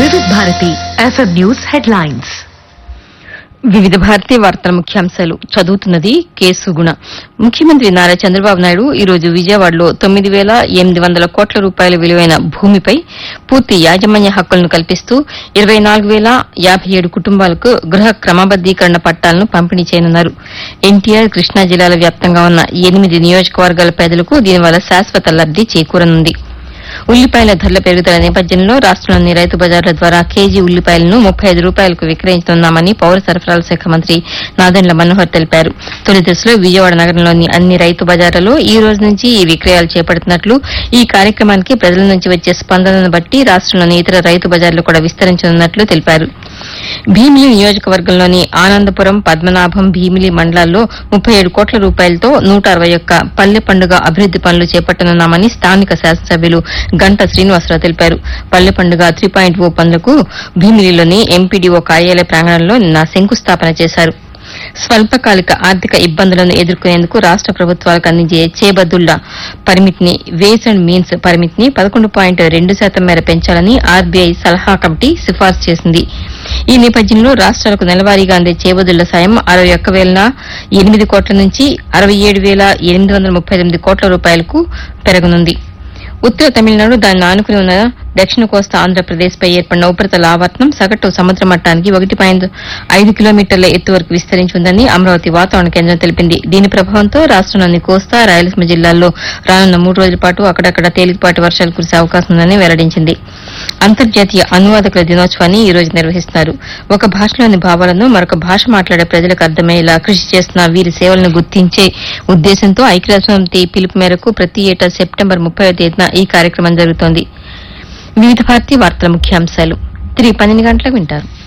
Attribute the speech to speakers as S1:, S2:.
S1: వివిధ Bharati FM news headlines.
S2: వివిధ భారతీయ వార్తల ముఖ్యాంశాలు చదువుతున్నది కేసుగుణ. ముఖ్యమంత్రి నారా చంద్రబాబు నాయుడు ఈ రోజు విజయవాడలో 9,800 కోట్ల రూపాయల విలువైన భూమిపై పూర్తి యాజమాన్య హక్కులను కల్పిస్తూ 24,057 కుటుంబాలకు గృహ క్రమబద్దీకరణ పట్టాలను పంపిణీ చేయనున్నారు. ఎన్టీఆర్, కృష్ణా జిల్లాల వ్యాప్తంగా ఉన్న 8 నియోజకవర్గాల పేదలకు దీనివల్ల శాశ్వత లబ్ది చేకూరనుంది. ఉల్లిపాయల ధరల పెరుగుదల నేపథ్యంలో రాష్టంలోని రైతు బజార్ల ద్వారా కేజీ ఉల్లిపాయలను 35 రూపాయలకు విక్రయిస్తున్నామని పౌర సరఫరాల శాఖ మంత్రి నాదెండ్ల మనోహర్ తెలిపారు. తొలి దశలో విజయవాడ నగరంలోని అన్ని రైతు బజార్లలో ఈ రోజు నుంచి ఈ విక్రయాలు చేపడుతున్నట్లు, ఈ కార్యక్రమానికి ప్రజల నుంచి వచ్చే స్పందనను బట్టి రాష్టంలోని ఇతర రైతు బజార్లు కూడా విస్తరించనున్నట్లు తెలిపారు. భీమిలి నియోజకవర్గంలోని ఆనందపురం, పద్మనాభం, భీమిలి మండలాల్లో 37 కోట్ల రూపాయలతో 161 పల్లె పండుగ అభివృద్ది పనులు చేపట్టనున్నామని స్థానిక శాసనసభ్యులు గంటా శ్రీనివాసరావు తెలిపారు. పల్లె పండుగ 3.0 పనులకు భీమిలిలోని ఎంపీడీఓ కార్యాలయ ప్రాంగణంలో నిన్న శంకుస్థాపన చేశారు. స్వల్పకాలిక ఆర్థిక ఇబ్బందులను ఎదుర్కొనేందుకు రాష్ట ప్రభుత్వాలకు అందించే చేబద్దుళ్ల పరిమితిని, వేస్ అండ్ మీన్స్ పరిమితిని 11.2% మేర పెంచాలని ఆర్బీఐ సలహా కమిటీ సిఫార్సు చేసింది. ఈ నేపథ్యంలో రాష్ట్రాలకు నెలవారీగా అందే చేబద్దుళ్ల సాయం 61,008 కోట్ల నుంచి 67,838 కోట్ల రూపాయలకు పెరగనుంది. ఉత్తర తమిళనాడు, దానిని ఆనుకుని ఉన్న దక్షిణ కోస్తా ఆంధ్రప్రదేశ్పై ఏర్పడిన ఉపరితల ఆవర్తనం సగటు సముద్ర మట్టానికి 1.5 కిలోమీటర్ల ఎత్తు వరకు విస్తరించి ఉందని అమరావతి వాతావరణ కేంద్రం తెలిపింది. దీని ప్రభావంతో రాష్టంలోని కోస్తా, రాయలసీమ జిల్లాల్లో రానున్న 3 రోజుల పాటు అక్కడక్కడ తేలికపాటి వర్షాలు కురిసే అవకాశం ఉందని వెల్లడించింది. అంతర్జాతీయ అనువాదకుల దినోత్సవాన్ని ఈ రోజు నిర్వహిస్తున్నారు. ఒక భాషలోని భావాలను మరొక భాష మాట్లాడే ప్రజలకు అర్థమయ్యేలా కృషి చేస్తున్న వీరి సేవలను గుర్తించే ఉద్దేశంతో ఐక్యరాజ్యసమితి పిలుపు మేరకు ప్రతి ఏటా సెప్టెంబర్ 30వ తేదీన ఈ కార్యక్రమం జరుగుతోంది. వివిధ భారతీయ వార్తల ముఖ్యాంశాలు తిరిగి 12 గంటలకు వింటారు.